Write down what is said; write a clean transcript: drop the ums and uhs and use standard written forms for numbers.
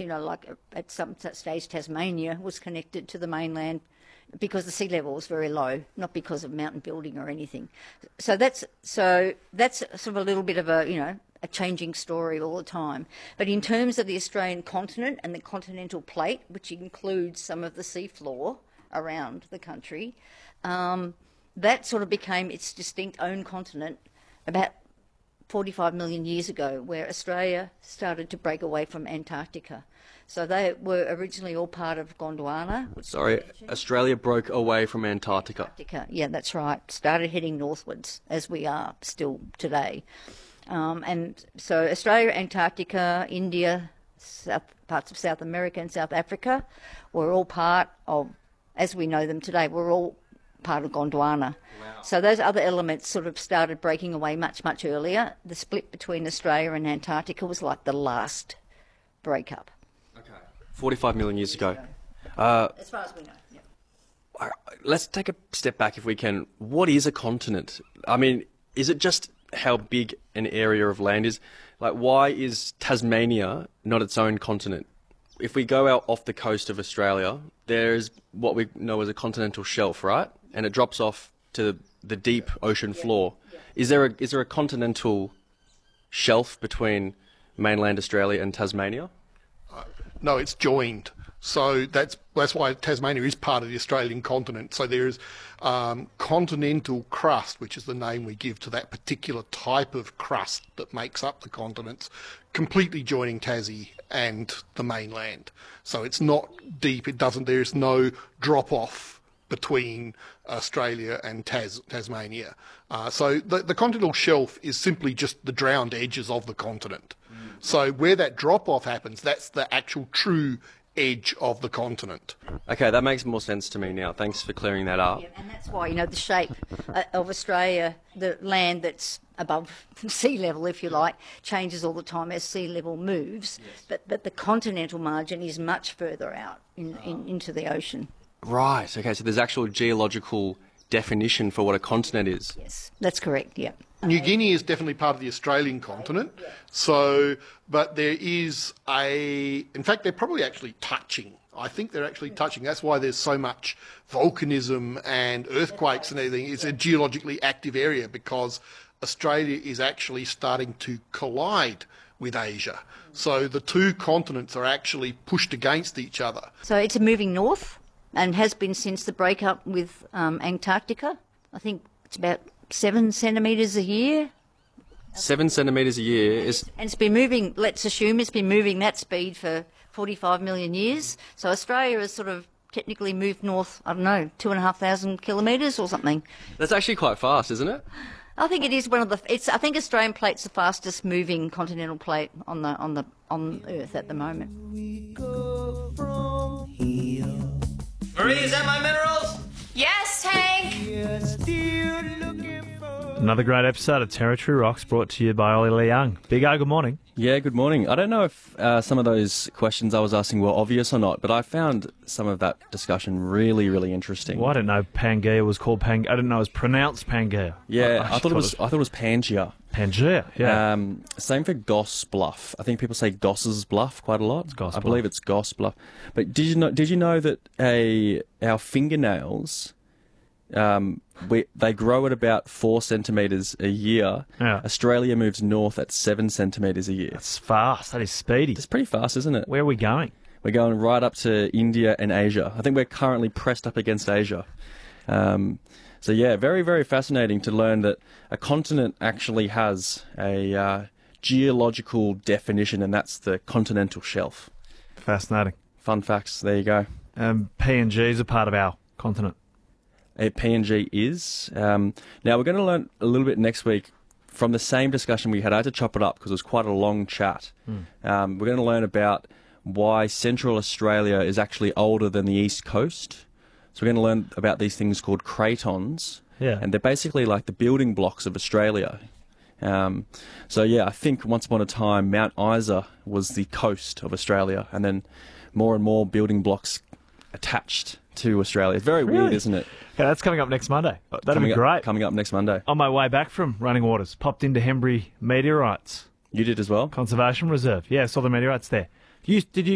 You know, like at some stage, Tasmania was connected to the mainland because the sea level was very low, not because of mountain building or anything. So that's sort of a little bit of a changing story all the time. But in terms of the Australian continent and the continental plate, which includes some of the seafloor around the country, that sort of became its distinct own continent about 45 million years ago, where Australia started to break away from Antarctica. So they were originally all part of Gondwana. Sorry, Australia broke away from Antarctica. Yeah, that's right. Started heading northwards, as we are still today. And so Australia, Antarctica, India, parts of South America and South Africa were all part of, as we know them today, were all part of Gondwana. Wow. So those other elements sort of started breaking away much, much earlier. The split between Australia and Antarctica was like the last breakup. Okay. 45 million years ago. As far as we know, yeah. Let's take a step back if we can. What is a continent? I mean, is it just how big an area of land is? Like, why is Tasmania not its own continent? If we go out off the coast of Australia, there's what we know as a continental shelf, right? And it drops off to the deep ocean floor. Yeah. Is there a continental shelf between mainland Australia and Tasmania? No, it's joined. So that's why Tasmania is part of the Australian continent. So there is continental crust, which is the name we give to that particular type of crust that makes up the continents, completely joining Tassie and the mainland. So it's not deep. There's no drop off between Australia and Tasmania. So the continental shelf is simply just the drowned edges of the continent. So where that drop off happens, that's the actual true edge of the continent. Okay, that makes more sense to me now. Thanks for clearing that up. Yeah, and that's why, the shape of Australia, the land that's above sea level, if you like, changes all the time as sea level moves. Yes. But the continental margin is much further out into the ocean. Right, okay, so there's actual geological definition for what a continent is. Yes, that's correct, yeah. New Guinea is definitely part of the Australian continent. So, but there is in fact, they're probably actually touching. I think they're actually touching. That's why there's so much volcanism and earthquakes and everything. It's a geologically active area because Australia is actually starting to collide with Asia. So the two continents are actually pushed against each other. So it's moving north and has been since the breakup with Antarctica. I think it's about 7 centimetres a year. 7 centimetres a year is... And it's been moving, let's assume it's been moving that speed for 45 million years. So Australia has sort of technically moved north, 2,500 kilometres or something. That's actually quite fast, isn't it? I think it is one of the... I think Australian plate's the fastest moving continental plate on Earth at the moment. Marie, is that my minerals? Yes, Hank! Another great episode of Territory Rocks brought to you by Ollie Lee Young. Big O, good morning. Yeah, good morning. I don't know if some of those questions I was asking were obvious or not, but I found some of that discussion really, really interesting. Well, I didn't know Pangaea was called Pangaea. I didn't know it was pronounced Pangaea. Yeah, I thought it was Pangaea. Pangaea, yeah. Same for Goss Bluff. I think people say Goss's Bluff quite a lot. It's Goss I Bluff. believe it's Goss Bluff. But did you know that our fingernails, they grow at about 4 centimetres a year. Yeah. Australia moves north at 7 centimetres a year. That's fast. That is speedy. It's pretty fast, isn't it? Where are we going? We're going right up to India and Asia. I think we're currently pressed up against Asia. So yeah, very, very fascinating to learn that a continent actually has a geological definition, and that's the continental shelf. Fascinating. Fun facts. There you go. PNG is a part of our continent. PNG is. Now, we're going to learn a little bit next week from the same discussion we had. I had to chop it up because it was quite a long chat. We're going to learn about why Central Australia is actually older than the East Coast. So we're going to learn about these things called cratons. Yeah. And they're basically like the building blocks of Australia. So yeah, I think once upon a time, Mount Isa was the coast of Australia, and then more and more building blocks attached to Australia. It's very weird, isn't it? Okay, that's coming up next Monday. That'll be great. Coming up next Monday. On my way back from Running Waters, popped into Hembury Meteorites. You did as well? Conservation Reserve. Yeah, saw the meteorites there. Did you